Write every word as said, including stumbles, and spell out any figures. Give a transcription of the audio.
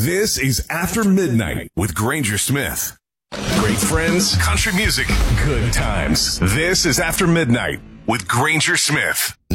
This is After Midnight with Granger Smith. Great friends, country music, good times. This is After Midnight with Granger Smith.